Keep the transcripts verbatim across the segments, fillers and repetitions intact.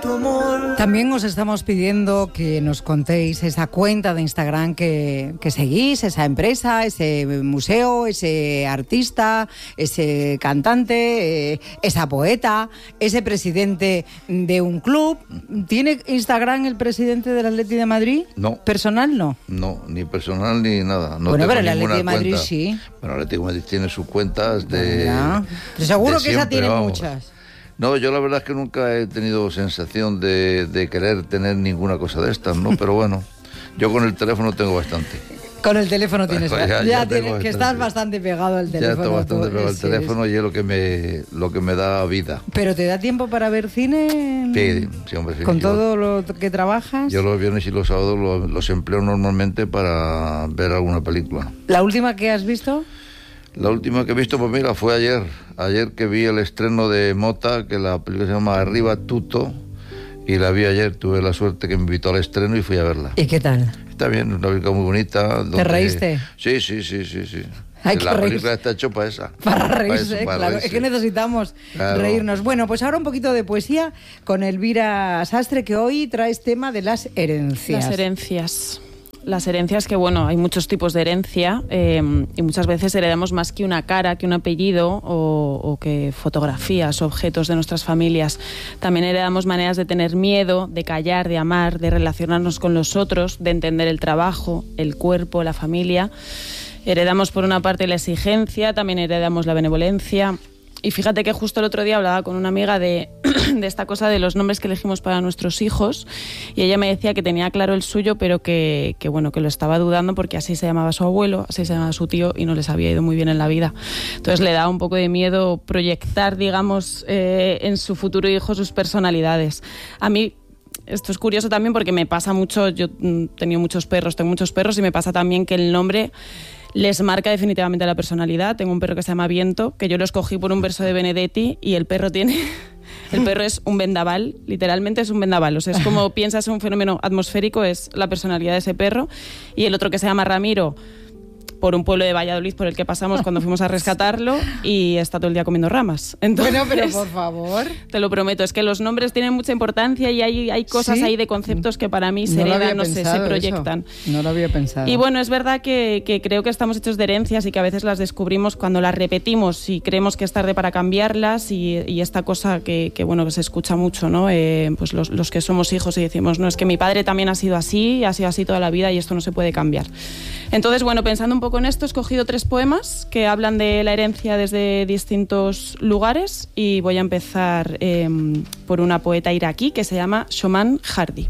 tu amor. También os estamos pidiendo que nos contéis esa cuenta de Instagram que, que seguís, esa empresa, ese museo, ese artista, ese cantante, eh, esa poeta, ese presidente de un club. ¿Tiene Instagram el presidente del Atleti de Madrid? No. ¿Personal no? No, ni personal ni nada. No bueno, tengo pero el Atleti de Madrid cuenta. sí. Bueno, el Atleti de Madrid tiene sus cuentas de... Ya. Pero seguro de que esa siempre, tiene vamos. muchas. No, yo la verdad es que nunca he tenido sensación de, de querer tener ninguna cosa de estas, ¿no? Pero bueno, yo con el teléfono tengo bastante. Con el teléfono tienes... Ya, ya, ya tienes tengo que bastante. estás bastante pegado al teléfono. Ya estoy bastante tú, pegado al sí, teléfono sí. y es lo que me, lo que me da vida. ¿Pero te da tiempo para ver cine? Sí, sí, hombre, sí. ¿Con Yo- todo lo que trabajas? Yo los viernes y los sábados los, los empleo normalmente para ver alguna película. ¿La última que has visto? La última que he visto, pues mira, fue ayer. Ayer que vi el estreno de Mota, que la película se llama Arriba Tutto, y la vi ayer. Tuve la suerte que me invitó al estreno y fui a verla. ¿Y qué tal? Está bien, es una película muy bonita. donde- reíste? Sí, sí, sí, sí, sí. Hay que la reírse. película está hecha para esa. Para reírse, eso, para claro. reírse. Es que necesitamos Claro. reírnos. Bueno, pues ahora un poquito de poesía con Elvira Sastre, que hoy traes tema de las herencias. Las herencias. Las herencias que, bueno, hay muchos tipos de herencia eh, y muchas veces heredamos más que una cara, que un apellido o, o que fotografías, objetos de nuestras familias. También heredamos maneras de tener miedo, de callar, de amar, de relacionarnos con los otros, de entender el trabajo, el cuerpo, la familia. Heredamos por una parte la exigencia, también heredamos la benevolencia. Y fíjate que justo el otro día hablaba con una amiga de, de esta cosa de los nombres que elegimos para nuestros hijos y ella me decía que tenía claro el suyo, pero que, que, bueno, que lo estaba dudando porque así se llamaba su abuelo, así se llamaba su tío y no les había ido muy bien en la vida. Entonces le da un poco de miedo proyectar, digamos, eh, en su futuro hijo sus personalidades. A mí... Esto es curioso también porque me pasa mucho, yo he tenido muchos perros, tengo muchos perros y me pasa también que el nombre les marca definitivamente la personalidad. Tengo un perro que se llama Viento, que yo lo escogí por un verso de Benedetti y el perro tiene... El perro es un vendaval, literalmente es un vendaval. O sea, es como piensas en un fenómeno atmosférico, es la personalidad de ese perro. Y el otro que se llama Ramiro, por un pueblo de Valladolid por el que pasamos cuando fuimos a rescatarlo y está todo el día comiendo ramas. Entonces, Bueno, pero por favor. te lo prometo, es que los nombres tienen mucha importancia y hay, hay cosas ¿Sí? ahí de conceptos que para mí se No lo había heredan, no sé, se pensado proyectan. eso. No lo había pensado. Y bueno, es verdad que, que creo que estamos hechos de herencias y que a veces las descubrimos cuando las repetimos y creemos que es tarde para cambiarlas y, y esta cosa que, que, bueno, que se escucha mucho, ¿no? Eh, pues los, los que somos hijos y decimos, no, es que mi padre también ha sido así, ha sido así toda la vida y esto no se puede cambiar. Entonces, bueno, pensando un poco en esto, he escogido tres poemas que hablan de la herencia desde distintos lugares y voy a empezar eh, por una poeta iraquí que se llama Shoman Hardy.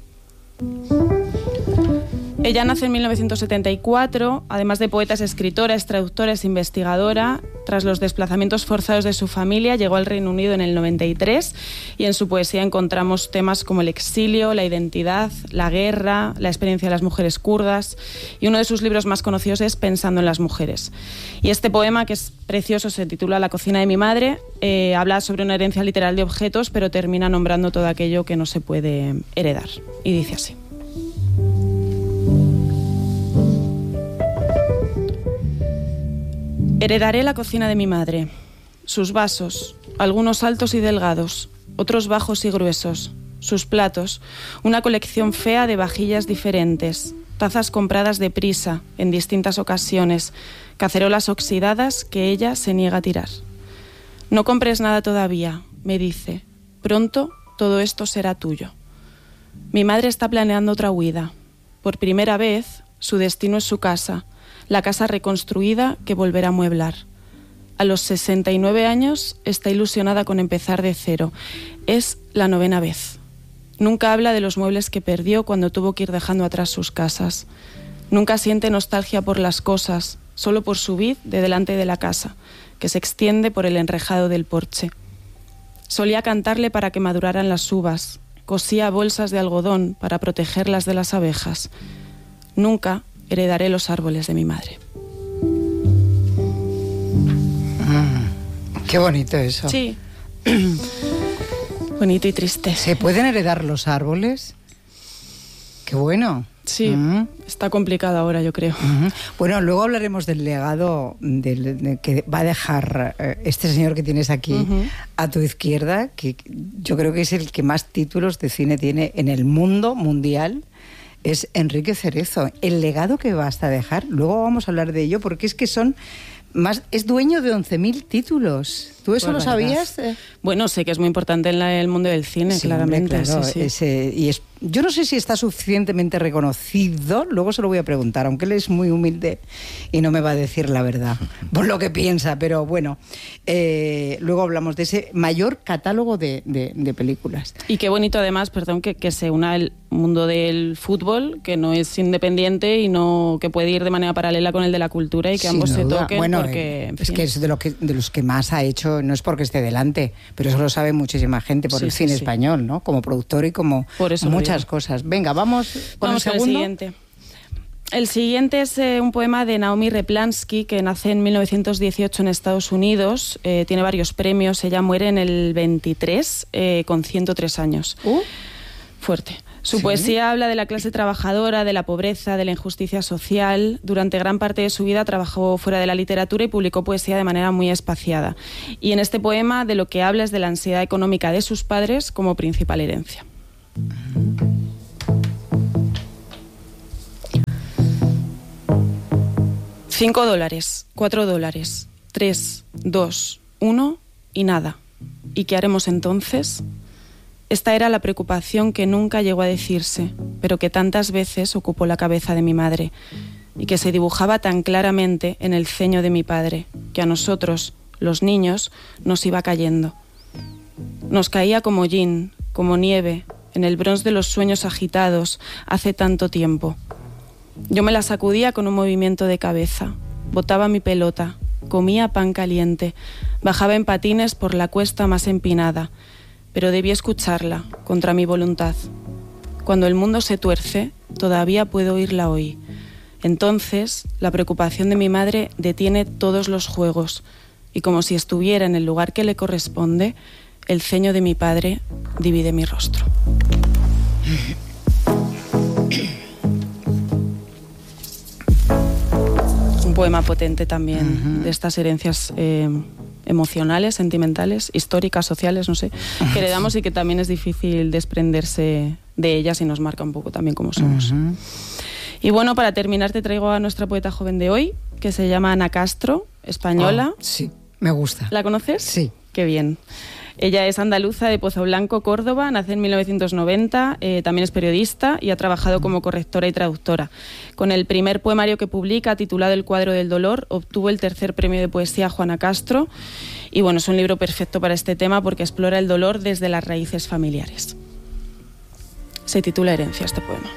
Ella nace en mil novecientos setenta y cuatro, además de poeta es escritora, es traductora, es investigadora. Tras los desplazamientos forzados de su familia, llegó al Reino Unido en el noventa y tres y en su poesía encontramos temas como el exilio, la identidad, la guerra, la experiencia de las mujeres kurdas y uno de sus libros más conocidos es Pensando en las mujeres. Y este poema, que es precioso, se titula La cocina de mi madre, eh, habla sobre una herencia literal de objetos, pero termina nombrando todo aquello que no se puede heredar. Y dice así. Heredaré la cocina de mi madre, sus vasos, algunos altos y delgados, otros bajos y gruesos, sus platos, una colección fea de vajillas diferentes, tazas compradas deprisa, en distintas ocasiones, cacerolas oxidadas que ella se niega a tirar. No compres nada todavía, me dice, pronto todo esto será tuyo. Mi madre está planeando otra huida. Por primera vez, su destino es su casa, la casa reconstruida que volverá a mueblar. A los sesenta y nueve años está ilusionada con empezar de cero. Es la novena vez. Nunca habla de los muebles que perdió cuando tuvo que ir dejando atrás sus casas. Nunca siente nostalgia por las cosas, solo por su vid de delante de la casa, que se extiende por el enrejado del porche. Solía cantarle para que maduraran las uvas, cosía bolsas de algodón para protegerlas de las abejas. Nunca heredaré los árboles de mi madre. Mm, qué bonito eso. Sí. Bonito y triste. ¿Se pueden heredar los árboles? Qué bueno. Sí, uh-huh. Está complicado ahora, yo creo. Uh-huh. Bueno, luego hablaremos del legado del, de, que va a dejar eh, este señor que tienes aquí uh-huh. a tu izquierda, que yo creo que es el que más títulos de cine tiene en el mundo mundial. Es Enrique Cerezo. El legado que vas a dejar, luego vamos a hablar de ello, porque es que son más, es dueño de once mil títulos. ¿Tú eso pues lo sabías? Bueno, sé que es muy importante en la, el mundo del cine, sí, claramente. Hombre, claro, sí, sí. Ese, y es, yo no sé si está suficientemente reconocido, luego se lo voy a preguntar, aunque él es muy humilde y no me va a decir la verdad por lo que piensa, pero bueno, eh, luego hablamos de ese mayor catálogo de, de, de películas. Y qué bonito además, perdón, que, que se una el mundo del fútbol, que no es independiente y no que puede ir de manera paralela con el de la cultura y que Sin ambos duda. se toquen. Bueno, porque, es que es de, lo que, de los que más ha hecho, no es porque esté delante, pero eso lo sabe muchísima gente por sí, el cine sí, español, ¿no? Como productor y como muchas cosas. Venga, vamos con vamos el segundo. Con el siguiente. El siguiente es eh, un poema de Naomi Replansky, que nace en mil novecientos dieciocho en Estados Unidos. Eh, tiene varios premios. Ella muere en el veintitrés, eh, con ciento tres años. Uh. Fuerte. Su ¿Sí? poesía habla de la clase trabajadora, de la pobreza, de la injusticia social. Durante gran parte de su vida trabajó fuera de la literatura y publicó poesía de manera muy espaciada. Y en este poema de lo que habla es de la ansiedad económica de sus padres como principal herencia. Cinco dólares, cuatro dólares, tres, dos, uno y nada. ¿Y qué haremos entonces? Esta era la preocupación que nunca llegó a decirse, pero que tantas veces ocupó la cabeza de mi madre y que se dibujaba tan claramente en el ceño de mi padre, que a nosotros, los niños, nos iba cayendo. Nos caía como hollín, como nieve, en el bronce de los sueños agitados hace tanto tiempo. Yo me la sacudía con un movimiento de cabeza, botaba mi pelota, comía pan caliente, bajaba en patines por la cuesta más empinada, pero debí escucharla, contra mi voluntad. Cuando el mundo se tuerce, todavía puedo oírla hoy. Entonces, la preocupación de mi madre detiene todos los juegos, y como si estuviera en el lugar que le corresponde, el ceño de mi padre divide mi rostro. Un poema potente también, uh-huh. de estas herencias eh, emocionales, sentimentales, históricas, sociales, no sé, que heredamos y que también es difícil desprenderse de ellas y nos marca un poco también cómo somos. Uh-huh. Y bueno, para terminar te traigo a nuestra poeta joven de hoy, que se llama Ana Castro, española. Oh, sí, me gusta. ¿La conoces? Sí. Qué bien. Ella es andaluza de Pozoblanco, Córdoba, nace en mil novecientos noventa, eh, también es periodista y ha trabajado como correctora y traductora. Con el primer poemario que publica, titulado El cuadro del dolor, obtuvo el tercer premio de poesía Juana Castro y bueno, es un libro perfecto para este tema porque explora el dolor desde las raíces familiares. Se titula Herencia este poema.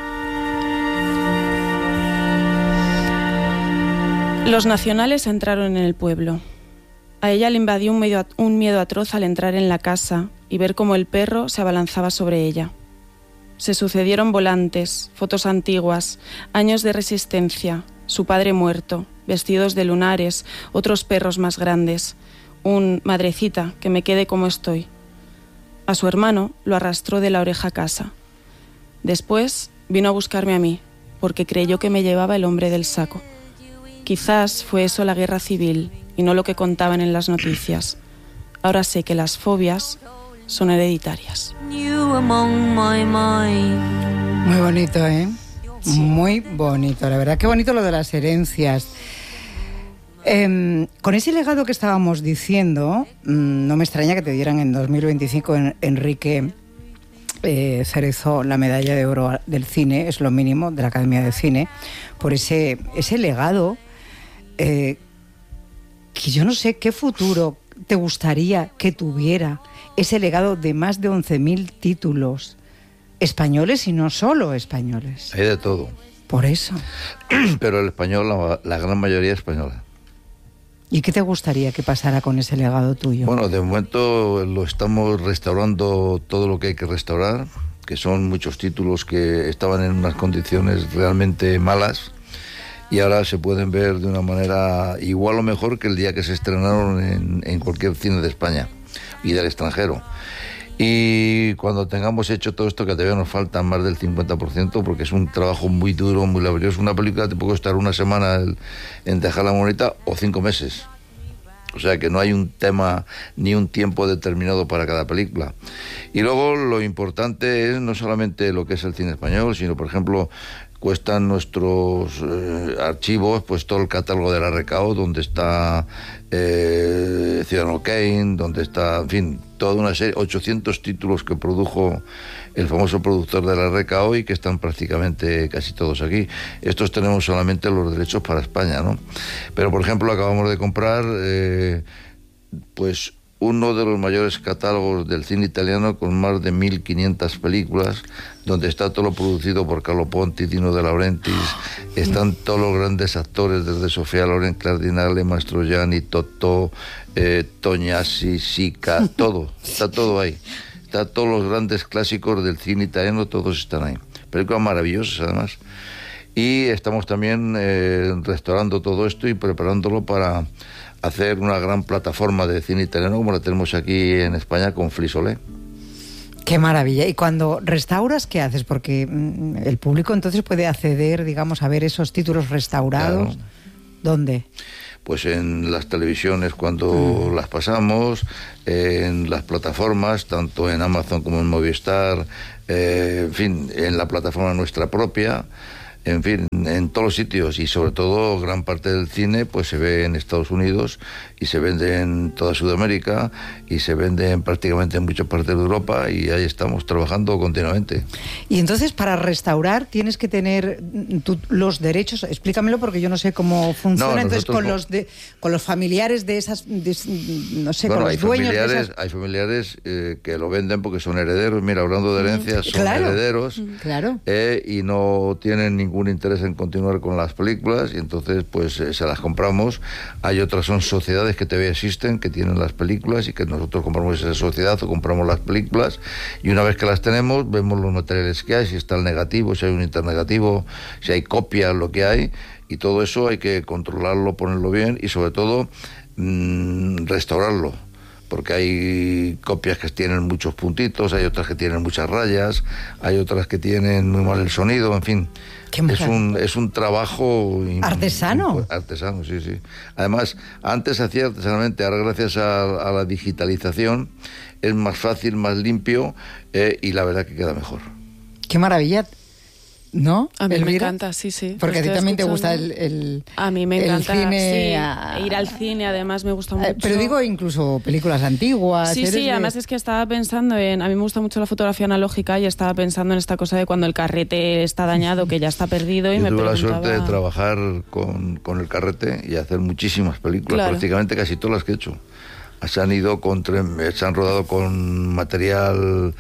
Los nacionales entraron en el pueblo. A ella le invadió un, medio, un miedo atroz al entrar en la casa y ver cómo el perro se abalanzaba sobre ella. Se sucedieron volantes, fotos antiguas, años de resistencia, su padre muerto, vestidos de lunares, otros perros más grandes, un madrecita, que me quede como estoy. A su hermano lo arrastró de la oreja a casa. Después vino a buscarme a mí, porque creyó que me llevaba el hombre del saco. Quizás fue eso la guerra civil y no lo que contaban en las noticias. Ahora sé que las fobias son hereditarias. Muy bonito, ¿eh? Sí. Muy bonito, la verdad. Qué bonito lo de las herencias. Eh, con ese legado que estábamos diciendo, mmm, no me extraña que te dieran en dos mil veinticinco en, Enrique eh, Cerezo la medalla de oro del cine, es lo mínimo, de la Academia de Cine, por ese, ese legado. Eh, que yo no sé qué futuro te gustaría que tuviera ese legado de más de once mil títulos españoles y no solo españoles. Hay de todo. Por eso. Pero el español, la, la gran mayoría es española. ¿Y qué te gustaría que pasara con ese legado tuyo? Bueno, de momento lo estamos restaurando todo lo que hay que restaurar, que son muchos títulos que estaban en unas condiciones realmente malas, y ahora se pueden ver de una manera igual o mejor que el día que se estrenaron en, en cualquier cine de España y del extranjero. Y cuando tengamos hecho todo esto, que todavía nos falta más del cincuenta por ciento, porque es un trabajo muy duro, muy laborioso. Una película te puede costar una semana en dejarla bonita o cinco meses. O sea que no hay un tema ni un tiempo determinado para cada película. Y luego lo importante es no solamente lo que es el cine español, sino, por ejemplo, cuestan nuestros eh, archivos, pues todo el catálogo de la R K O, donde está eh, Ciudadano Kane, donde está, en fin, toda una serie, ochocientos títulos que produjo el famoso productor de la R K O y que están prácticamente casi todos aquí. Estos tenemos solamente los derechos para España, ¿no? Pero, por ejemplo, acabamos de comprar, eh, pues, uno de los mayores catálogos del cine italiano con más de mil quinientas películas, donde está todo lo producido por Carlo Ponti, Dino De Laurentiis, están todos los grandes actores, desde Sofía Loren Cardinale, Mastroianni, Totò, eh, Tognazzi, Sica, todo, está todo ahí. Está todos los grandes clásicos del cine italiano, todos están ahí. Películas maravillosas, además. Y estamos también eh, restaurando todo esto y preparándolo para hacer una gran plataforma de cine italiano como la tenemos aquí en España con Flisolé. Qué maravilla. Y cuando restauras, ¿qué haces? Porque mm, el público entonces puede acceder, digamos, a ver esos títulos restaurados. Claro. ¿Dónde? Pues en las televisiones cuando mm. las pasamos, en las plataformas, tanto en Amazon como en Movistar, eh, en fin, en la plataforma nuestra propia. En fin, en todos los sitios, y sobre todo gran parte del cine pues se ve en Estados Unidos y se vende en toda Sudamérica y se vende en prácticamente en muchas partes de Europa, y ahí estamos trabajando continuamente. Y entonces, para restaurar tienes que tener tú, los derechos, explícamelo porque yo no sé cómo funciona. No, entonces con no. los de, con los familiares de esas, de, no sé, bueno, con los dueños de esas... Hay familiares eh, que lo venden porque son herederos. Mira, hablando de herencias, son claro. herederos claro. eh, y no tienen ningún interés en continuar con las películas, y entonces pues eh, se las compramos. Hay otras, son sociedades que todavía existen, que tienen las películas, y que nosotros compramos esa sociedad o compramos las películas, y una vez que las tenemos vemos los materiales que hay, si está el negativo, si hay un internegativo, si hay copias, lo que hay, y todo eso hay que controlarlo, ponerlo bien y sobre todo mmm, restaurarlo, porque hay copias que tienen muchos puntitos, hay otras que tienen muchas rayas, hay otras que tienen muy mal el sonido, en fin. Es un, es un trabajo... ¿Artesano? Artesano, sí, sí. Además, antes se hacía artesanalmente, ahora gracias a, a la digitalización es más fácil, más limpio, eh, y la verdad que queda mejor. ¡Qué maravilla! ¿No? A mí Elvira? me encanta, sí, sí. Porque a ti también te gusta el, el A mí me encanta, cine, sí, a... ir al cine, además me gusta mucho. Pero digo incluso películas antiguas. Sí, sí, de... además es que estaba pensando en... A mí me gusta mucho la fotografía analógica y estaba pensando en esta cosa de cuando el carrete está dañado, que ya está perdido, y Yo me tuve preguntaba... la suerte de trabajar con, con el carrete y hacer muchísimas películas, claro. prácticamente casi todas las que he hecho. Se han ido con, se han rodado con material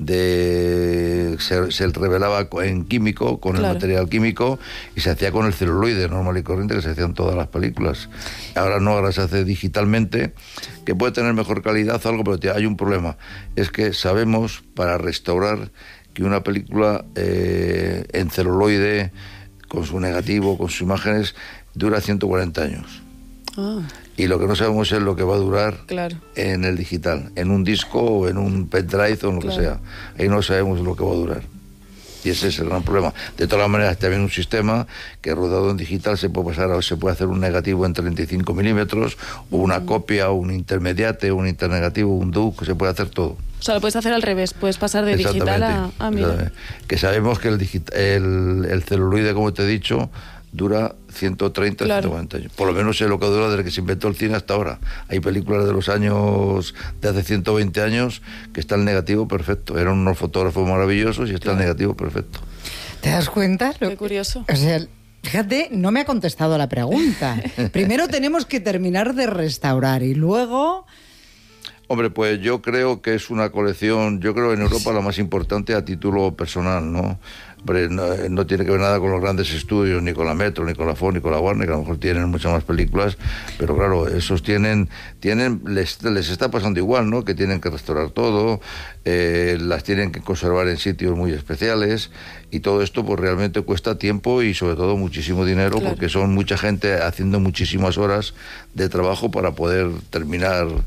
de, se, se revelaba en químico, con claro. el material químico, y se hacía con el celuloide normal y corriente, que se hacían todas las películas. Ahora no, ahora se hace digitalmente, que puede tener mejor calidad o algo, pero hay un problema, es que sabemos para restaurar que una película eh, en celuloide, con su negativo, con sus imágenes, dura ciento cuarenta años. Ah. Y lo que no sabemos es lo que va a durar claro. en el digital, en un disco o en un pendrive o en lo claro. que sea. Ahí no sabemos lo que va a durar. Y ese es el gran problema. De todas maneras, también un sistema que rodado en digital se puede pasar, se puede hacer un negativo en treinta y cinco milímetros, o una mm. copia, o un intermediate, un internegativo, un D U C, se puede hacer todo. O sea, lo puedes hacer al revés, puedes pasar de digital a... a mira. Que sabemos que el, digita, el, el celuloide, como te he dicho, dura ciento treinta, claro. ciento cuarenta años. Por lo menos es lo que dura desde que se inventó el cine hasta ahora. Hay películas de los años, de hace ciento veinte años, que está el negativo perfecto. Eran unos fotógrafos maravillosos y está claro. el negativo perfecto. ¿Te das cuenta? Qué curioso. O sea, fíjate, no me ha contestado la pregunta. Primero tenemos que terminar de restaurar y luego... Hombre, pues yo creo que es una colección, yo creo en Europa la más importante a título personal, ¿no? Hombre, no, no tiene que ver nada con los grandes estudios, ni con la Metro, ni con la Fox, ni con la Warner, que a lo mejor tienen muchas más películas, pero claro, esos tienen, tienen les, les está pasando igual, ¿no? Que tienen que restaurar todo, eh, las tienen que conservar en sitios muy especiales, y todo esto pues realmente cuesta tiempo y sobre todo muchísimo dinero, claro. porque son mucha gente haciendo muchísimas horas de trabajo para poder terminar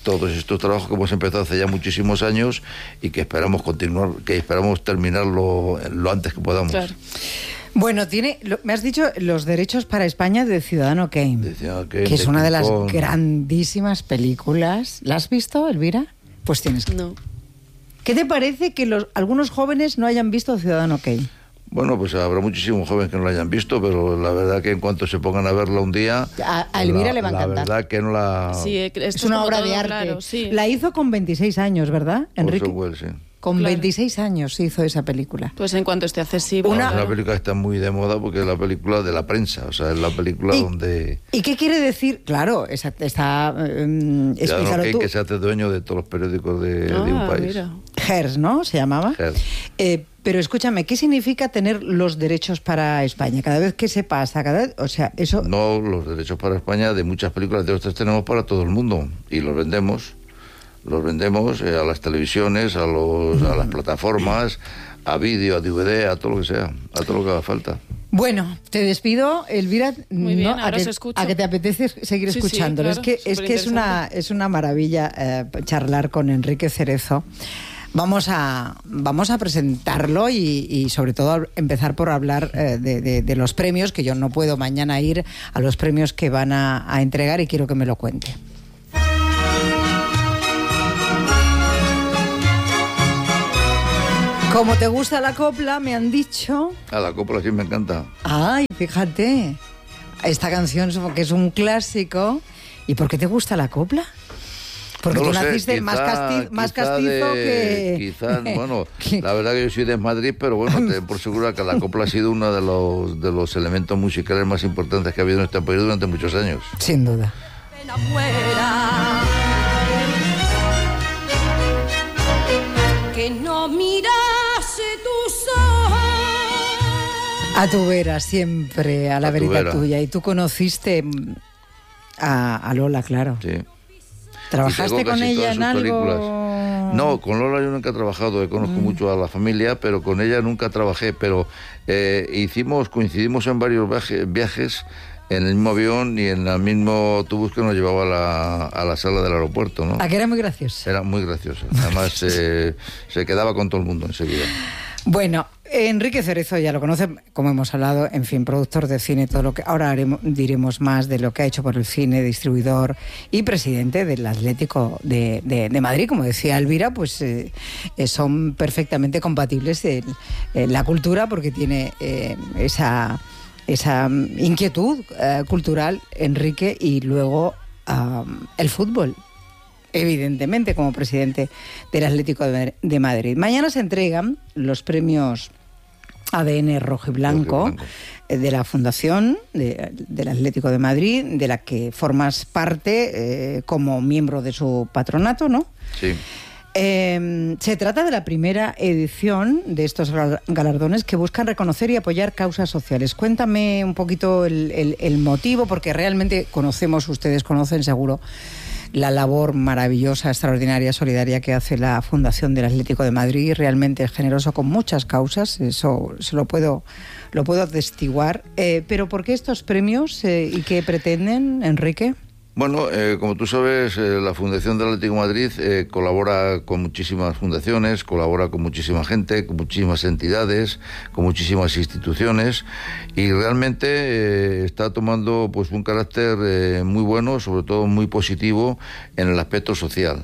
todos estos trabajos que hemos empezado hace ya muchísimos años y que esperamos continuar, que esperamos terminarlo lo antes que podamos. Claro. Bueno, tiene, lo, me has dicho los derechos para España de Ciudadano Kane, de Ciudadano Kane, que es de una de las Kong. grandísimas películas. ¿La has visto, Elvira? Pues tienes que... No. ¿Qué te parece que los, algunos jóvenes no hayan visto Ciudadano Kane? Bueno, pues habrá muchísimos jóvenes que no la hayan visto, pero la verdad que en cuanto se pongan a verla un día... A, a Elvira la, le va a encantar. La verdad que no la... Sí, esto Es una como obra todo, de arte. claro, sí. La hizo con veintiséis años, ¿verdad, Enrique? Orson Welles, sí. Con Claro. veintiséis años hizo esa película. Pues en cuanto esté accesible. Una- Es claro. una película que está muy de moda porque es la película de la prensa, o sea, es la película ¿Y, donde... ¿Y qué quiere decir? Claro, esa- está... eh, Ciudadano explícalo Kane, tú. que se hace dueño de todos los periódicos de, Ah, de un país. mira. Hers, ¿no? Se llamaba. Hers. Eh, pero escúchame, ¿qué significa tener los derechos para España? Cada vez que se pasa, cada vez, o sea, eso... No, los derechos para España de muchas películas de otras tenemos para todo el mundo y los vendemos. Los vendemos eh, a las televisiones, a, los, a las plataformas, a vídeo, a D V D, a todo lo que sea, a todo lo que haga falta. Bueno, te despido, Elvira. Muy bien, ¿no? a, ahora que, os escucho. a que te apetece seguir Sí, sí, escuchándolo. claro, es que es que es una es una maravilla eh, charlar con Enrique Cerezo. Vamos a vamos a presentarlo y, y sobre todo empezar por hablar eh, de, de, de los premios, que yo no puedo mañana ir a los premios que van a, a entregar y quiero que me lo cuente. Como te gusta la copla, me han dicho... A la copla sí me encanta. Ay, fíjate, esta canción es- que es un clásico. ¿Y por qué te gusta la copla? Porque No tú lo sé, naciste quizá- más, casti- más quizá castizo de- que... Quizá, bueno, que- la verdad que yo soy de Madrid, pero bueno, te por seguro que la copla ha sido uno de los, de los elementos musicales más importantes que ha habido en este país durante muchos años. Sin duda. Ven afuera, que no mirase tus ojos. A tu vera, siempre, a la A tu verita vera. tuya. Y tú conociste mm, a, a Lola, claro. Sí. ¿Trabajaste Y tengo con casi ella todas en sus algo? películas. No, con Lola yo nunca he trabajado, yo conozco Mm. mucho a la familia, pero con ella nunca trabajé, pero eh, hicimos, coincidimos en varios viaje- viajes en el mismo avión y en el mismo autobús que nos llevaba a la, a la sala del aeropuerto, ¿no? ¿A que era muy gracioso? Era muy graciosa, además eh, se quedaba con todo el mundo enseguida. Bueno, Enrique Cerezo ya lo conoce, como hemos hablado, en fin, productor de cine, todo lo que ahora haremos, diremos más de lo que ha hecho por el cine, distribuidor y presidente del Atlético de, de, de Madrid, como decía Elvira, pues eh, eh, son perfectamente compatibles en, en la cultura porque tiene eh, esa, esa inquietud eh, cultural, Enrique, y luego um, el fútbol. Evidentemente, como presidente del Atlético de Madrid. Mañana se entregan los premios A D N Rojo y Blanco, Rojo y Blanco. eh, de la Fundación de- del Atlético de Madrid, de la que formas parte eh, como miembro de su patronato, ¿no? Sí. Eh, se trata de la primera edición de estos gal- galardones que buscan reconocer y apoyar causas sociales. Cuéntame un poquito el, el- el motivo, porque realmente conocemos, ustedes conocen seguro, la labor maravillosa, extraordinaria, solidaria que hace la Fundación del Atlético de Madrid, realmente es generoso con muchas causas, eso se lo puedo, lo puedo atestiguar. Eh, pero ¿por qué estos premios eh, y qué pretenden, Enrique? Bueno, eh, como tú sabes, eh, la Fundación del Atlético de Madrid eh, colabora con muchísimas fundaciones, colabora con muchísima gente, con muchísimas entidades, con muchísimas instituciones y realmente eh, está tomando pues un carácter eh, muy bueno, sobre todo muy positivo en el aspecto social.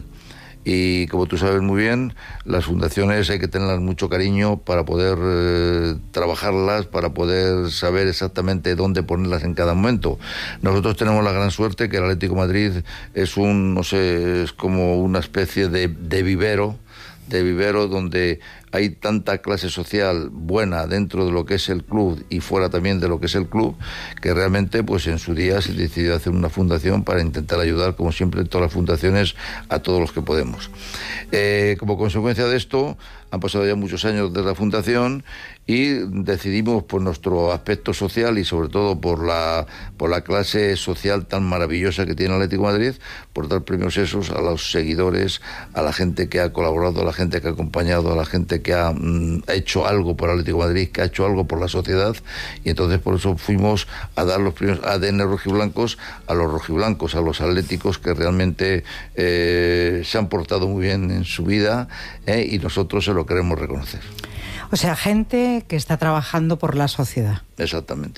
Y como tú sabes muy bien, las fundaciones hay que tenerlas mucho cariño para poder eh, trabajarlas, para poder saber exactamente dónde ponerlas en cada momento. Nosotros tenemos la gran suerte que el Atlético de Madrid es un, no sé, es como una especie de, de vivero, de vivero donde hay tanta clase social buena dentro de lo que es el club y fuera también de lo que es el club, que realmente pues en su día se decidió hacer una fundación para intentar ayudar, como siempre en todas las fundaciones, a todos los que podemos. Eh, como consecuencia de esto, han pasado ya muchos años desde la fundación y decidimos por nuestro aspecto social y sobre todo por la, por la clase social tan maravillosa que tiene el Atlético de Madrid, por dar premios esos a los seguidores, a la gente que ha colaborado, a la gente que ha acompañado, a la gente que ha, mm, ha hecho algo por Atlético de Madrid, que ha hecho algo por la sociedad, y entonces por eso fuimos a dar los primeros A D N rojiblancos a los rojiblancos, a los atléticos que realmente eh, se han portado muy bien en su vida, eh, y nosotros se lo queremos reconocer. O sea, gente que está trabajando por la sociedad. Exactamente.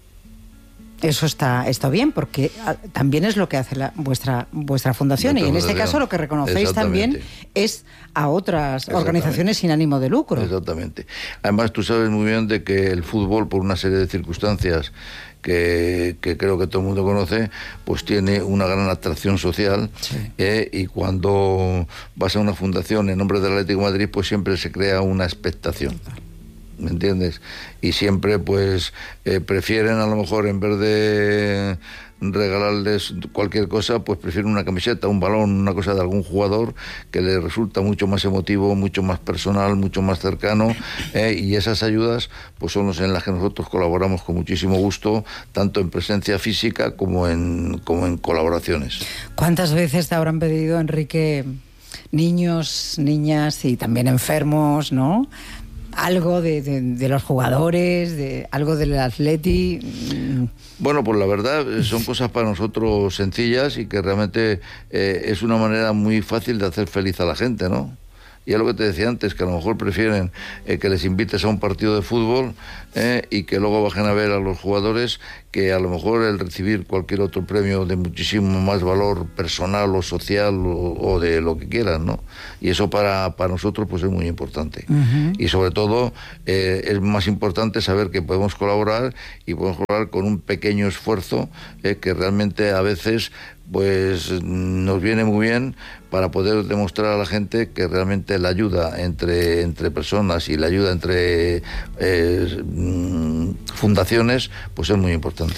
Eso está, está bien, porque también es lo que hace la, vuestra, vuestra fundación. Nuestra y en fundación. Este caso lo que reconocéis también es a otras organizaciones sin ánimo de lucro. Exactamente. Además, tú sabes muy bien de que el fútbol, por una serie de circunstancias que, que creo que todo el mundo conoce, pues tiene una gran atracción social, sí. eh, y cuando vas a una fundación en nombre del Atlético de Madrid, pues siempre se crea una expectación. ¿Me entiendes? Y siempre pues eh, prefieren, a lo mejor, en vez de regalarles cualquier cosa, pues prefieren una camiseta, un balón, una cosa de algún jugador que les resulta mucho más emotivo, mucho más personal, mucho más cercano, eh, y esas ayudas pues son las en las que nosotros colaboramos con muchísimo gusto, tanto en presencia física como en, como en colaboraciones. ¿Cuántas veces te habrán pedido, Enrique, niños, niñas y también enfermos, ¿no?, algo de, de, de los jugadores, de algo del Atleti? Bueno, pues la verdad son cosas para nosotros sencillas y que realmente eh, es una manera muy fácil de hacer feliz a la gente, ¿no? Y es lo que te decía antes, que a lo mejor prefieren eh, que les invites a un partido de fútbol eh, y que luego bajen a ver a los jugadores, que a lo mejor el recibir cualquier otro premio de muchísimo más valor personal o social o, o de lo que quieran, ¿no? Y eso para, para nosotros pues es muy importante. Uh-huh. Y sobre todo eh, es más importante saber que podemos colaborar y podemos colaborar con un pequeño esfuerzo eh, que realmente a veces pues nos viene muy bien para poder demostrar a la gente que realmente la ayuda entre, entre personas y la ayuda entre eh, fundaciones pues es muy importante.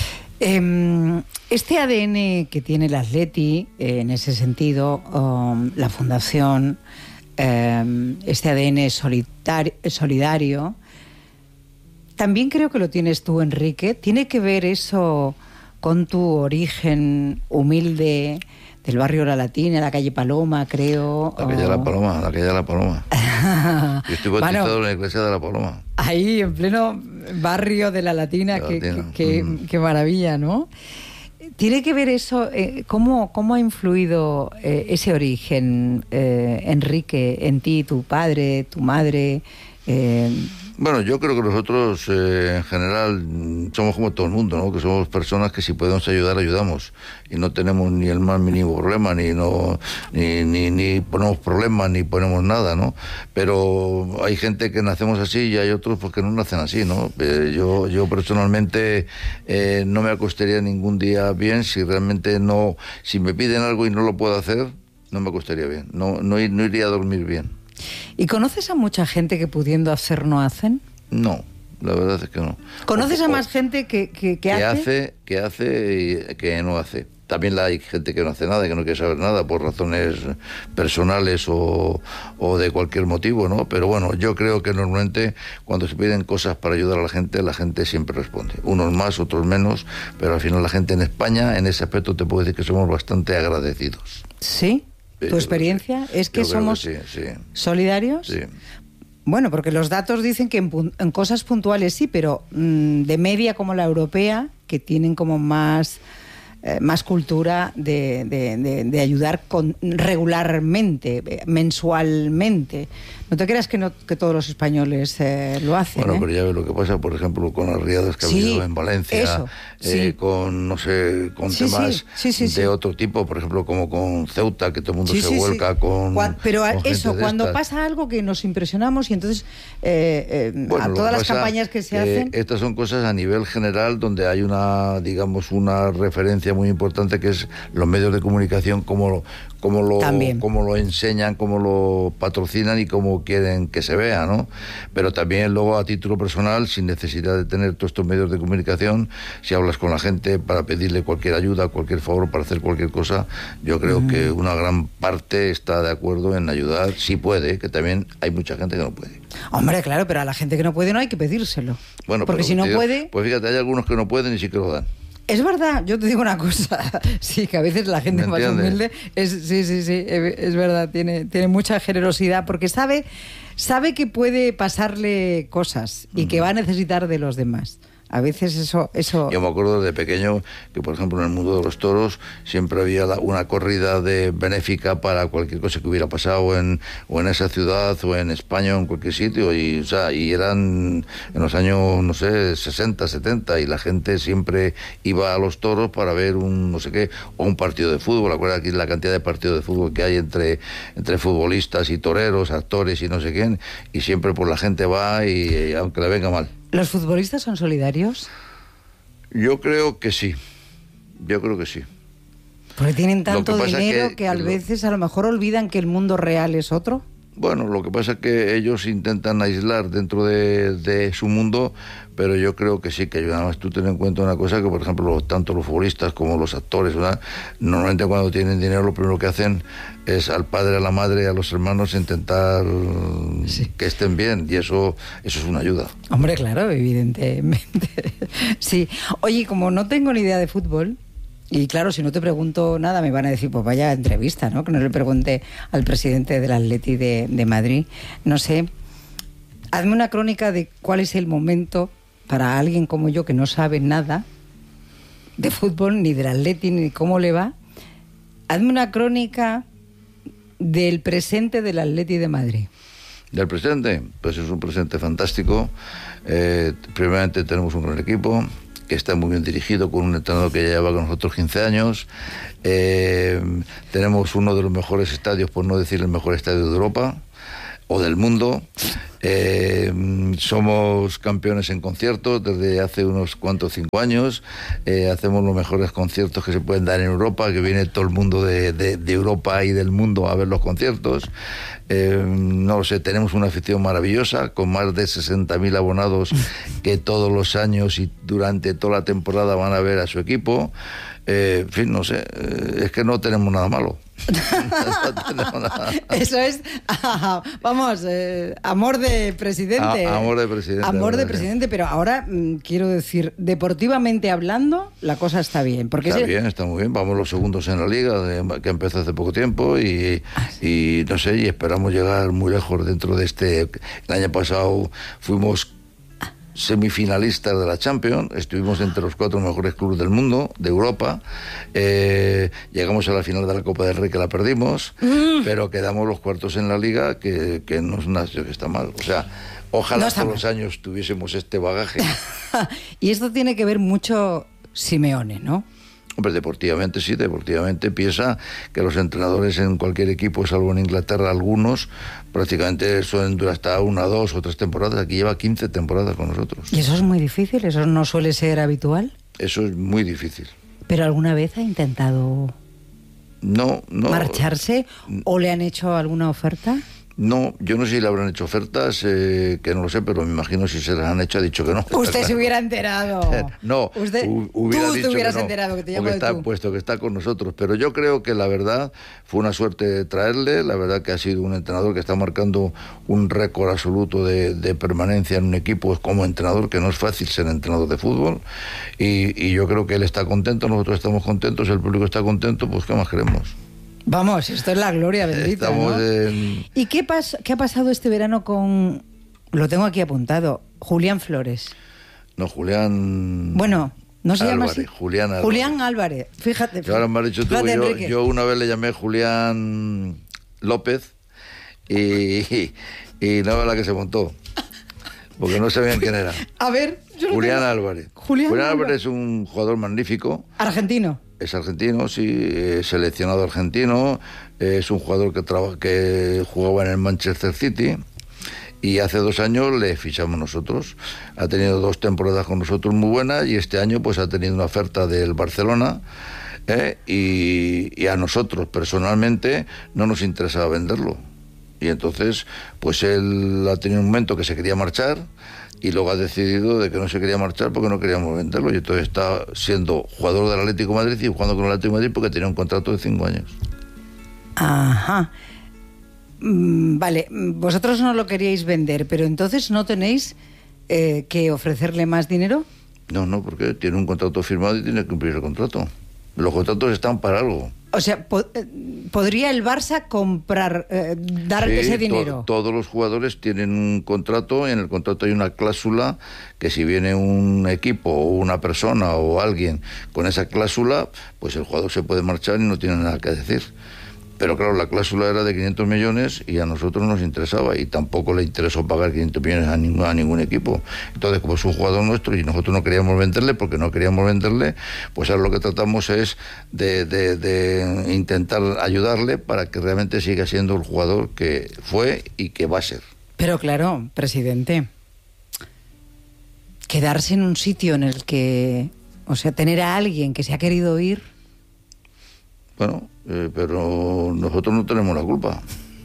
Este A D N que tiene el Atleti, en ese sentido, um, la fundación, um, este A D N solidario, solidario, también creo que lo tienes tú, Enrique. ¿Tiene que ver eso con tu origen humilde del barrio La Latina, la calle Paloma, creo? La calle o... La Paloma, la calle de La Paloma. Yo estoy bautizado bueno, en la iglesia de La Paloma. Ahí, en pleno barrio de La Latina, La que, Latina. que, que, mm. que maravilla, ¿no? ¿Tiene que ver eso? Eh, ¿cómo, ¿Cómo ha influido eh, ese origen, eh, Enrique, en ti, tu padre, tu madre? Eh, Bueno, yo creo que nosotros eh, en general somos como todo el mundo, ¿no? Que somos personas que si podemos ayudar, ayudamos. Y no tenemos ni el más mínimo problema, ni no ni, ni, ni ponemos problemas, ni ponemos nada, ¿no? Pero hay gente que nacemos así y hay otros pues, que no nacen así, ¿no? Eh, yo, yo personalmente eh, no me acostaría ningún día bien si realmente no... Si me piden algo y no lo puedo hacer, no me acostaría bien. No, no, no iría a dormir bien. ¿Y conoces a mucha gente que pudiendo hacer no hacen? No, la verdad es que no. ¿Conoces o, a más gente que, que, que, que hace? hace? Que hace y que no hace. También hay gente que no hace nada, que no quiere saber nada por razones personales o, o de cualquier motivo, ¿no? Pero bueno, yo creo que normalmente cuando se piden cosas para ayudar a la gente, la gente siempre responde. Unos más, otros menos, pero al final la gente en España, en ese aspecto te puedo decir que somos bastante agradecidos. ¿Sí? ¿Tu experiencia sí. es que Yo somos que sí, sí. solidarios? Sí. Bueno, porque los datos dicen que en, en cosas puntuales sí, pero mmm, de media como la europea, que tienen como más, eh, más cultura de, de, de, de ayudar con, regularmente, mensualmente. No te creas que, no, que todos los españoles eh, lo hacen. Bueno, ¿eh? pero ya ves lo que pasa, por ejemplo, con las riadas que ha sí, habido en Valencia, eso, eh, sí. con, no sé, con sí, temas sí, sí, sí, de sí. otro tipo, por ejemplo, como con Ceuta, que todo el mundo sí, se sí, vuelca sí. con... Cuando, pero con eso, cuando estas. pasa algo que nos impresionamos y entonces eh, eh, bueno, a todas las pasa, campañas que se eh, hacen... Estas son cosas a nivel general donde hay una, digamos, una referencia muy importante que es los medios de comunicación, cómo, cómo, lo, cómo lo enseñan, cómo lo patrocinan y cómo quieren que se vea, ¿no? Pero también luego a título personal, sin necesidad de tener todos estos medios de comunicación, si hablas con la gente para pedirle cualquier ayuda, cualquier favor, para hacer cualquier cosa, yo creo mm. que una gran parte está de acuerdo en ayudar, si puede, que también hay mucha gente que no puede. Hombre, claro, pero a la gente que no puede no hay que pedírselo. Bueno, porque si no digo, puede... Pues fíjate, hay algunos que no pueden y sí que lo dan. Es verdad, yo te digo una cosa, sí, que a veces la gente más humilde es, sí, sí, sí, es verdad, tiene, tiene mucha generosidad porque sabe, sabe que puede pasarle cosas y que va a necesitar de los demás. A veces eso, eso... Yo me acuerdo de pequeño que, por ejemplo, en el mundo de los toros siempre había la, una corrida de benéfica para cualquier cosa que hubiera pasado en, o en esa ciudad o en España o en cualquier sitio. Y, o sea, y eran en los años, no sé, sesenta, setenta, y la gente siempre iba a los toros para ver un, no sé qué, o un partido de fútbol. Acuérdate aquí la cantidad de partidos de fútbol que hay entre, entre futbolistas y toreros, actores y no sé quién. Y siempre pues la gente va y, y aunque le venga mal. ¿Los futbolistas son solidarios? Yo creo que sí, yo creo que sí. Porque tienen tanto que dinero que, que a que veces a lo mejor olvidan que el mundo real es otro. Bueno, lo que pasa es que ellos intentan aislar dentro de, de su mundo, pero yo creo que sí, que nada más tú ten en cuenta una cosa, que por ejemplo, tanto los futbolistas como los actores, ¿verdad? Normalmente cuando tienen dinero lo primero que hacen es al padre, a la madre, a los hermanos intentar sí. que estén bien, y eso, eso es una ayuda. Hombre, claro, evidentemente. Sí. Oye, como no tengo ni idea de fútbol, y claro, si no te pregunto nada, me van a decir, pues vaya entrevista, ¿no? Que no le pregunté al presidente del Atleti de, de Madrid. No sé, hazme una crónica de cuál es el momento para alguien como yo que no sabe nada de fútbol, ni del Atleti, ni cómo le va. Hazme una crónica del presente del Atleti de Madrid. ¿Del presente? Pues es un presente fantástico. Eh, primeramente tenemos un gran equipo que está muy bien dirigido, con un entrenador que ya lleva con nosotros quince años. Eh, tenemos uno de los mejores estadios, por no decir el mejor estadio de Europa o del mundo. Eh, somos campeones en conciertos desde hace unos cuantos cinco años. Eh, hacemos los mejores conciertos que se pueden dar en Europa, que viene todo el mundo de, de, de Europa y del mundo a ver los conciertos. Eh, no lo sé, tenemos una afición maravillosa con más de sesenta mil abonados que todos los años y durante toda la temporada van a ver a su equipo. Eh, en fin, no sé, eh, es que no tenemos nada malo. No tenemos nada. Eso es, ah, vamos, eh, amor de presidente. A, amor de presidente. Amor de presidente, pero ahora mm, quiero decir, deportivamente hablando, la cosa está bien. Porque está ese... bien, está muy bien. Vamos los segundos en la liga, de, que empezó hace poco tiempo, y, ah, sí. y no sé, y esperamos llegar muy lejos dentro de este. El año pasado fuimos semifinalistas de la Champions, estuvimos entre los cuatro mejores clubes del mundo, de Europa, eh, llegamos a la final de la Copa del Rey, que la perdimos, mm. pero quedamos los cuartos en la Liga, que, que no es una que está mal, o sea, ojalá no todos mal. Los años tuviésemos este bagaje. Y esto tiene que ver mucho Simeone, ¿no? Hombre, deportivamente sí, deportivamente piensa que los entrenadores en cualquier equipo, salvo en Inglaterra algunos, prácticamente suelen durar hasta una, dos o tres temporadas. Aquí lleva quince temporadas con nosotros. ¿Y eso es muy difícil? ¿Eso no suele ser habitual? Eso es muy difícil. ¿Pero alguna vez ha intentado no, no, marcharse o le han hecho alguna oferta? No, yo no sé si le habrán hecho ofertas, eh, que no lo sé, pero me imagino si se las han hecho, ha dicho que no. Usted se hubiera enterado. No, Usted, hubiera tú dicho te hubieras que no, enterado, que te llamo porque de está tú. puesto que está con nosotros. Pero yo creo que la verdad fue una suerte traerle, la verdad que ha sido un entrenador que está marcando un récord absoluto de, de permanencia en un equipo como entrenador, que no es fácil ser entrenador de fútbol, y, y yo creo que él está contento, nosotros estamos contentos, el público está contento, pues ¿qué más queremos? Vamos, esto es la gloria bendita, Estamos ¿no? en... ¿Y qué, pas qué ha pasado este verano con, lo tengo aquí apuntado, Julián Flores? No, Julián... Bueno, no se Álvarez, llama así. Julián Álvarez. Julián Álvarez, fíjate. Que ahora me has dicho tú, fíjate, yo, Enrique. yo una vez le llamé Julián López y, y, y no era la que se montó, porque no sabían quién era. A ver... Yo Julián tengo... Álvarez. Julián, Julián Álvarez. Álvarez es un jugador magnífico. Argentino. Es argentino, sí, es seleccionado argentino, es un jugador que, traba, que jugaba en el Manchester City y hace dos años le fichamos nosotros. Ha tenido dos temporadas con nosotros muy buenas y este año pues ha tenido una oferta del Barcelona, ¿eh? y, y a nosotros personalmente no nos interesaba venderlo. Y entonces pues él ha tenido un momento que se quería marchar, y luego ha decidido de que no se quería marchar porque no queríamos venderlo, y entonces está siendo jugador del Atlético de Madrid y jugando con el Atlético de Madrid porque tenía un contrato de cinco años. Ajá. Mm, vale, vosotros no lo queríais vender, pero entonces ¿no tenéis eh, que ofrecerle más dinero? No, no, porque tiene un contrato firmado y tiene que cumplir el contrato. Los contratos están para algo. O sea, po- ¿podría el Barça comprar, eh, dar Sí, ese to- dinero? todos los jugadores tienen un contrato, y en el contrato hay una cláusula que si viene un equipo o una persona o alguien con esa cláusula, pues el jugador se puede marchar y no tiene nada que decir. Pero claro, la cláusula era de quinientos millones y a nosotros nos interesaba, y tampoco le interesó pagar quinientos millones a ningún, a ningún equipo. Entonces, como es un jugador nuestro y nosotros no queríamos venderle, porque no queríamos venderle, pues ahora lo que tratamos es de, de, de intentar ayudarle para que realmente siga siendo el jugador que fue y que va a ser. Pero claro, presidente, quedarse en un sitio en el que, o sea, tener a alguien que se ha querido ir... Bueno, eh, pero nosotros no tenemos la culpa.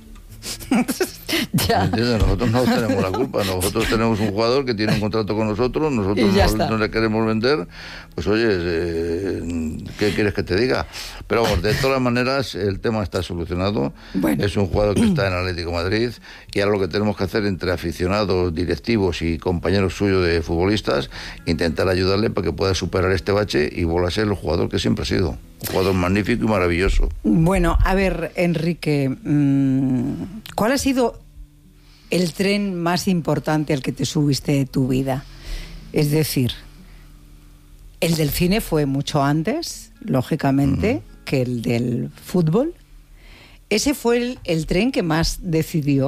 Ya. ¿Me entiendes? Nosotros no tenemos la culpa. Nosotros tenemos un jugador que tiene un contrato con nosotros, nosotros no, no le queremos vender. Pues oye, eh, ¿qué quieres que te diga? Pero vamos, de todas maneras, el tema está solucionado. Bueno. Es un jugador que está en Atlético de Madrid, y ahora lo que tenemos que hacer entre aficionados, directivos y compañeros suyos de futbolistas, intentar ayudarle para que pueda superar este bache y vuelva a ser el jugador que siempre ha sido. Un jugador magnífico y maravilloso. Bueno, a ver, Enrique, mmm, ¿cuál ha sido el tren más importante al que te subiste de tu vida? Es decir, el del cine fue mucho antes, lógicamente, uh-huh. que el del fútbol. ¿Ese fue el, el tren que más decidió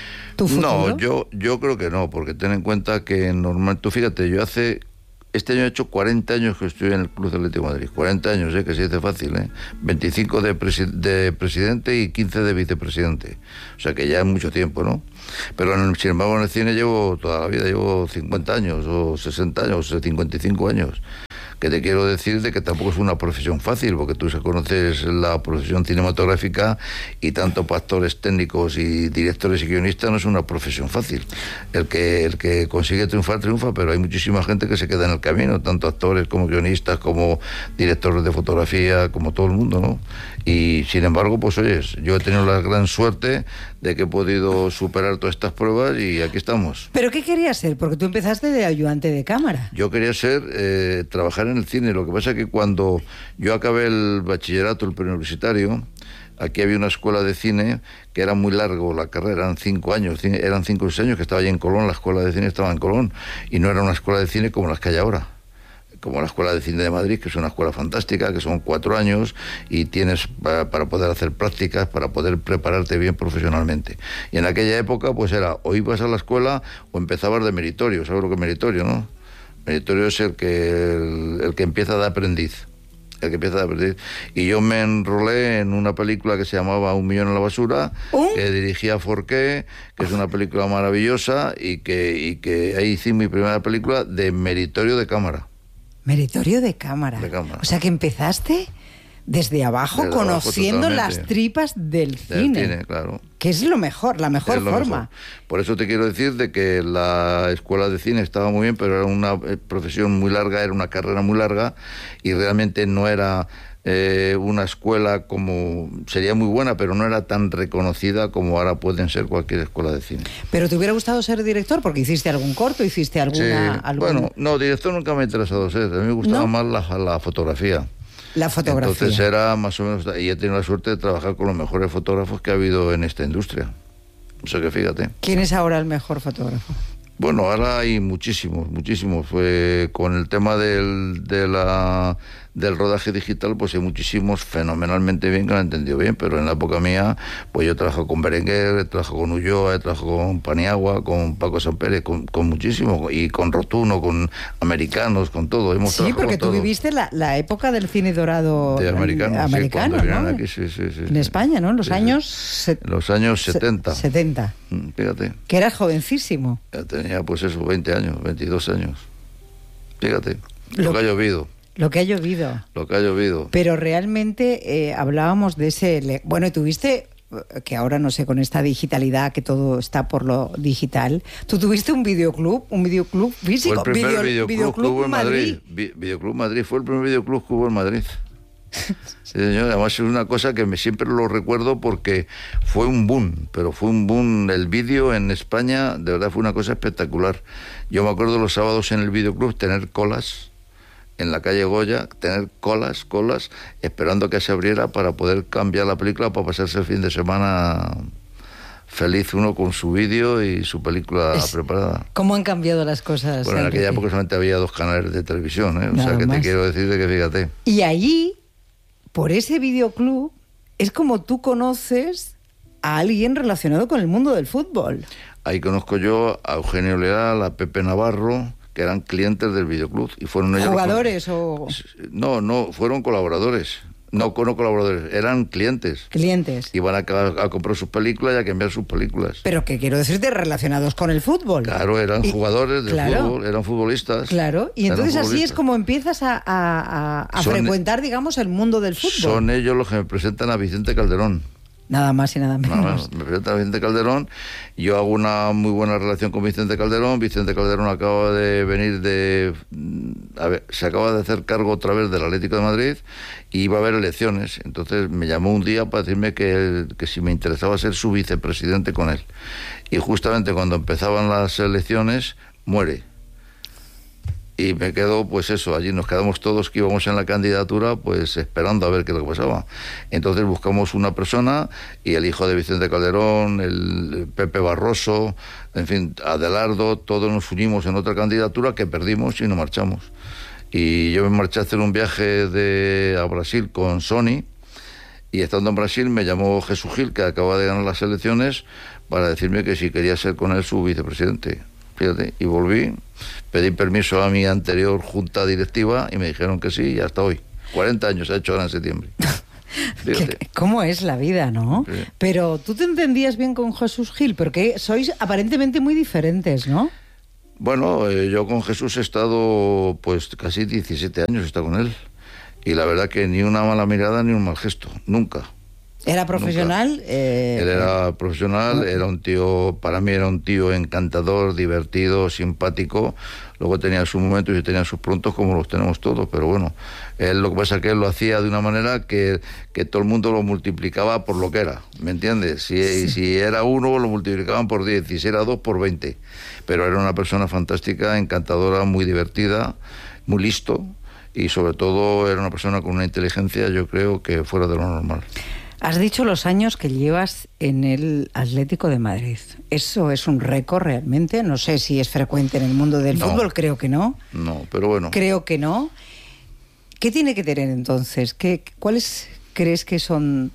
tu futuro? No, yo, yo creo que no, porque ten en cuenta que normal, tú fíjate, yo hace... Este año he hecho cuarenta años que estoy en el Club Atlético de Madrid. cuarenta años, ¿eh? Que se dice fácil, ¿eh? veinticinco de, presi- de presidente y quince de vicepresidente. O sea que ya es mucho tiempo, ¿no? Pero en, sin embargo en el cine llevo toda la vida, llevo cincuenta años, o sesenta años, o cincuenta y cinco años. Que te quiero decir de que tampoco es una profesión fácil, porque tú conoces la profesión cinematográfica, y tanto para actores técnicos y directores y guionistas no es una profesión fácil. El que, el que consigue triunfar, triunfa, pero hay muchísima gente que se queda en el camino, tanto actores como guionistas, como directores de fotografía, como todo el mundo, ¿no? Y sin embargo, pues oyes, yo he tenido la gran suerte de que he podido superar todas estas pruebas y aquí estamos. ¿Pero qué querías ser? Porque tú empezaste de ayudante de cámara. Yo quería ser, eh, trabajar en el cine. Lo que pasa es que cuando yo acabé el bachillerato, el preuniversitario, aquí había una escuela de cine que era muy largo la carrera, eran cinco años, eran cinco o seis años que estaba allí en Colón, la escuela de cine estaba en Colón, y no era una escuela de cine como las que hay ahora, como la Escuela de Cine de Madrid, que es una escuela fantástica, que son cuatro años y tienes para, para poder hacer prácticas, para poder prepararte bien profesionalmente. Y en aquella época pues era, o ibas a la escuela o empezabas de meritorio. ¿Sabes lo que es meritorio, no? Meritorio es el que, el, el que empieza de aprendiz. El que empieza de aprendiz. Y yo me enrolé en una película que se llamaba Un millón en la basura, ¿Oh? que dirigía Forqué, que es una película maravillosa, y que, y que ahí hice mi primera película de meritorio de cámara. Meritorio de cámara. de cámara. O sea que empezaste desde abajo, desde conociendo abajo, las tripas del, del cine. cine, claro. Que es lo mejor, la mejor lo forma. Mejor. Por eso te quiero decir de que la escuela de cine estaba muy bien, pero era una profesión muy larga, era una carrera muy larga, y realmente no era eh, una escuela como... Sería muy buena, pero no era tan reconocida como ahora pueden ser cualquier escuela de cine. ¿Pero te hubiera gustado ser director? Porque hiciste algún corto, hiciste alguna... Sí. alguna... Bueno, no, director nunca me ha interesado ser. A mí me gustaba ¿No? más la, la fotografía. La fotografía. Entonces era más o menos... Y he tenido la suerte de trabajar con los mejores fotógrafos que ha habido en esta industria. O sea que fíjate. ¿Quién es ahora el mejor fotógrafo? Bueno, ahora hay muchísimos, muchísimos. Fue con el tema del, de la, del rodaje digital, pues hay muchísimos fenomenalmente bien que lo han entendido bien, pero en la época mía, pues yo trabajo con Berenguer, he trabajado con Ulloa, he trabajado con Paniagua, con Paco Sampere, con, con muchísimos, y con Rotuno, con americanos, con todo. Hemos sí, porque tú todo. viviste la, la época del cine dorado de americano, americano, sí, ¿no? Aquí, sí, sí, sí, en España, ¿no? En los sí, años... Sí. Se... Los años setenta. setenta. Fíjate. Que eras jovencísimo. Ya tenía, pues eso, veinte años, veintidós años. Fíjate, lo, lo que ha llovido. Lo que ha llovido. Lo que ha llovido. Pero realmente eh, hablábamos de ese... Bueno, tuviste, que ahora no sé, con esta digitalidad, que todo está por lo digital, tú tuviste un videoclub, un videoclub físico. Fue el primer video, videoclub, videoclub que hubo en Madrid. Madrid. Vi, videoclub Madrid, fue el primer videoclub que hubo en Madrid. Sí, señor. Además es una cosa que me, siempre lo recuerdo porque fue un boom, pero fue un boom. El vídeo en España, de verdad fue una cosa espectacular. Yo me acuerdo los sábados en el videoclub tener colas en la calle Goya, tener colas, colas, esperando que se abriera para poder cambiar la película, para pasarse el fin de semana feliz uno con su vídeo y su película es, preparada. ¿Cómo han cambiado las cosas? Bueno, en Enrique? aquella época solamente había dos canales de televisión, ¿eh? O Nada sea, que más. te quiero decir de que fíjate. Y allí, por ese videoclub, es como tú conoces a alguien relacionado con el mundo del fútbol. Ahí conozco yo a Eugenio Leal, a Pepe Navarro, que eran clientes del videoclub. Y fueron ellos ¿Jugadores los... o...? No, no, fueron colaboradores. No, no colaboradores, eran clientes. Clientes. Iban a, a comprar sus películas y a cambiar sus películas. Pero que quiero decirte, relacionados con el fútbol. Claro, eran y, jugadores de claro, fútbol, eran futbolistas. Claro, y entonces así es como empiezas a, a, a son, frecuentar, digamos, el mundo del fútbol. Son ellos los que me presentan a Vicente Calderón. Nada más y nada menos. Nada más, me presenta a Vicente Calderón. Yo hago una muy buena relación con Vicente Calderón. Vicente Calderón acaba de venir de... A ver, se acaba de hacer cargo otra vez del Atlético de Madrid y iba a haber elecciones. Entonces me llamó un día para decirme que, que si me interesaba ser su vicepresidente con él. Y justamente cuando empezaban las elecciones, muere. Y me quedo, pues eso, allí nos quedamos todos que íbamos en la candidatura, pues esperando a ver qué es lo que pasaba. Entonces buscamos una persona y el hijo de Vicente Calderón, el Pepe Barroso, en fin, Adelardo, todos nos unimos en otra candidatura que perdimos y nos marchamos. Y yo me marché a hacer un viaje de, a Brasil con Sony, y estando en Brasil me llamó Jesús Gil, que acaba de ganar las elecciones, para decirme que si quería ser con él su vicepresidente. Fíjate, y volví, pedí permiso a mi anterior junta directiva y me dijeron que sí, y hasta hoy. cuarenta años ha hecho ahora en septiembre. ¿Cómo es la vida, no? Sí. Pero tú te entendías bien con Jesús Gil, porque sois aparentemente muy diferentes, ¿no? Bueno, eh, yo con Jesús he estado pues casi diecisiete años, he estado con él. Y la verdad que ni una mala mirada ni un mal gesto, nunca. ¿Era profesional? Eh, Él era profesional, era un tío, para mí era un tío encantador, divertido, simpático. Luego tenía sus momentos y tenía sus prontos como los tenemos todos, pero bueno, él lo que pasa es que él lo hacía de una manera que, que todo el mundo lo multiplicaba por lo que era, ¿me entiendes? Si, sí. si era uno, lo multiplicaban por diez, y si era dos, por veinte. Pero era una persona fantástica, encantadora, muy divertida, muy listo, y sobre todo era una persona con una inteligencia, yo creo, que fuera de lo normal. Has dicho los años que llevas en el Atlético de Madrid. ¿Eso es un récord realmente? No sé si es frecuente en el mundo del no, fútbol, creo que no. No, pero bueno. Creo que no. ¿Qué tiene que tener entonces? ¿Qué, ¿Cuáles crees que son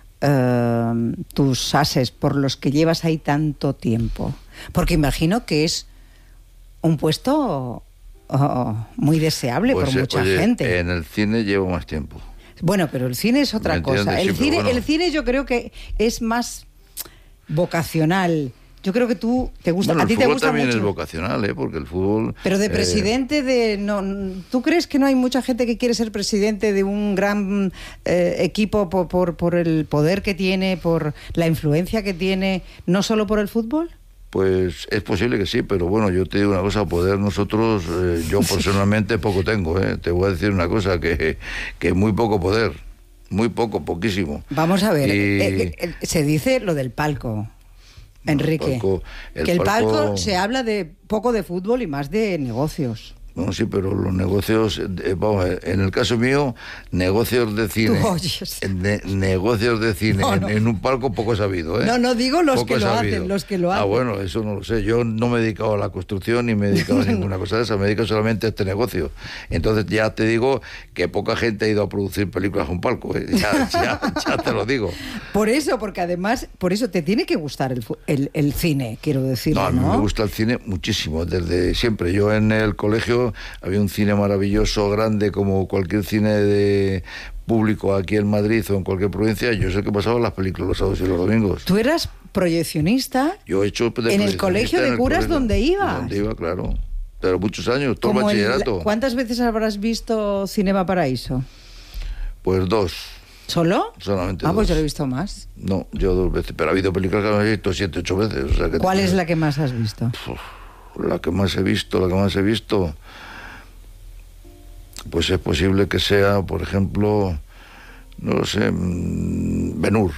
uh, tus ases por los que llevas ahí tanto tiempo? Porque imagino que es un puesto oh, muy deseable pues, por mucha oye, gente. En el cine llevo más tiempo. Bueno, pero el cine es otra cosa. El sí, cine, bueno. el cine yo creo que es más vocacional. Yo creo que tú te gusta, Bueno, a ti te gusta mucho. El fútbol también es vocacional, ¿eh? Porque el fútbol... Pero de eh, presidente de... no, ¿tú crees que no hay mucha gente que quiere ser presidente de un gran eh, equipo por, por, por el poder que tiene, por la influencia que tiene, no solo por el fútbol? Pues es posible que sí, pero bueno, yo te digo una cosa, poder nosotros, eh, yo personalmente poco tengo, ¿eh? Te voy a decir una cosa, que, que muy poco poder, muy poco, poquísimo. Vamos a ver, y... eh, eh, se dice lo del palco, Enrique, el palco, el que el palco, palco se habla de poco de fútbol y más de negocios. Bueno, sí, pero los negocios, eh, vamos, en el caso mío, negocios de cine. Tú oyes. Ne negocios de cine no, no. En, en un palco poco sabido, ¿eh? No, no digo los poco que lo sabido. hacen, los que lo hacen. Ah, bueno, eso no lo sé. Yo no me he dedicado a la construcción ni me he dedicado a ninguna cosa de esa, me dedico solamente a este negocio. Entonces ya te digo que poca gente ha ido a producir películas a un palco, ¿eh? ya, ya, ya te lo digo. Por eso, porque además, por eso te tiene que gustar el, el, el cine, quiero decir. No, a mí ¿no? me gusta el cine muchísimo, desde siempre. Yo en el colegio había un cine maravilloso, grande, como cualquier cine de público aquí en Madrid o en cualquier provincia. Yo sé que pasaba las películas los sábados y los domingos. ¿Tú eras proyeccionista? Yo he hecho de en el colegio de curas donde ibas. Donde iba, claro. Pero muchos años, todo el Como bachillerato. El, ¿Cuántas veces habrás visto Cinema Paraíso? Pues dos. ¿Solo? Solamente ah, dos. pues yo lo he visto más. No, yo dos veces. Pero ha habido películas que me he visto siete, ocho veces. O sea que ¿Cuál te... es la que más has visto? Uf, la que más he visto, la que más he visto... Pues es posible que sea, por ejemplo, no lo sé, Ben-Hur.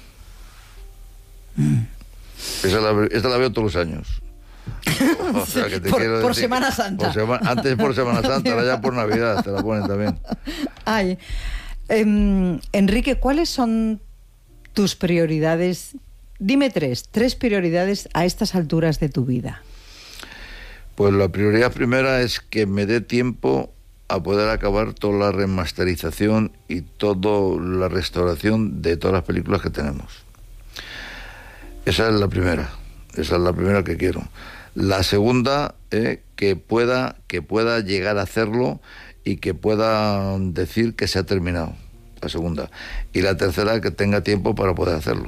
Mm. Esa, la, esta la veo todos los años. O sea, que te por, quiero por decir, Semana Santa. Por sema, antes por Semana Santa, ahora ya por Navidad, te la ponen también. Ay, eh, Enrique, ¿cuáles son tus prioridades? Dime tres, tres prioridades a estas alturas de tu vida. Pues la prioridad primera es que me dé tiempo a poder acabar toda la remasterización y toda la restauración de todas las películas que tenemos. Esa es la primera, esa es la primera que quiero. La segunda, eh, que pueda, que pueda llegar a hacerlo y que pueda decir que se ha terminado, la segunda. Y la tercera, que tenga tiempo para poder hacerlo.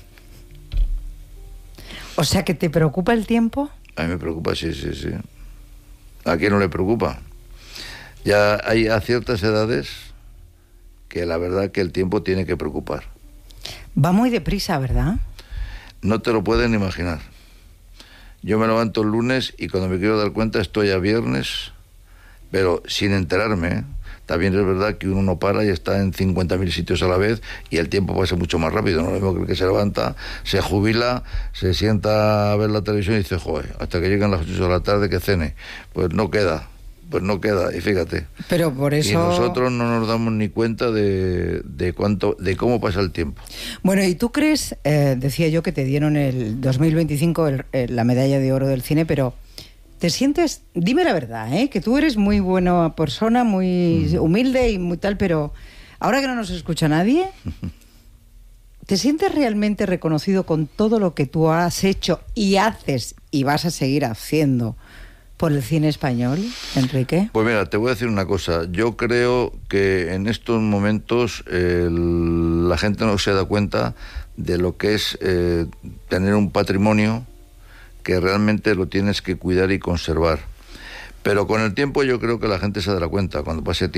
O sea, ¿que te preocupa el tiempo? A mí me preocupa, sí, sí, sí. ¿A quién no le preocupa? Ya hay a ciertas edades que la verdad que el tiempo tiene que preocupar. Va muy deprisa, ¿verdad? No te lo pueden imaginar. Yo me levanto el lunes y cuando me quiero dar cuenta estoy a viernes, pero sin enterarme, ¿eh? También es verdad que uno no para y está en cincuenta mil sitios a la vez y el tiempo pasa mucho más rápido. No lo mismo que el que se levanta, se jubila, se sienta a ver la televisión y dice, joder, hasta que llegan las ocho de la tarde que cene. Pues no queda, pues no queda, y fíjate. Pero por eso... Y nosotros no nos damos ni cuenta de, de cuánto, de cómo pasa el tiempo. Bueno, ¿y tú crees, eh, decía yo que te dieron el dos mil veinticinco el, el, la medalla de oro del cine, pero... ¿Te sientes, dime la verdad, ¿eh? Que tú eres muy buena persona, muy humilde y muy tal, pero ahora que no nos escucha nadie, ¿te sientes realmente reconocido con todo lo que tú has hecho y haces y vas a seguir haciendo por el cine español, Enrique? Pues mira, te voy a decir una cosa. Yo creo que en estos momentos el, la gente no se da cuenta de lo que es eh, tener un patrimonio que realmente lo tienes que cuidar y conservar. Pero con el tiempo yo creo que la gente se dará cuenta, cuando pase tiempo